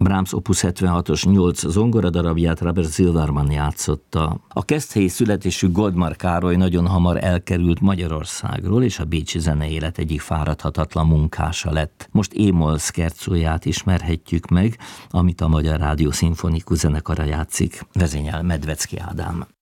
Brahms Opus 76-os 8 zongoradarabját Robert Zilberman játszotta. A keszthelyi születésű Goldmar Károly nagyon hamar elkerült Magyarországról, és a bécsi zeneélet egyik fáradhatatlan munkása lett. Most E-moll szkercóját ismerhetjük meg, amit a Magyar Rádió Szimfonikus Zenekara játszik. Vezényel Medvecki Ádám.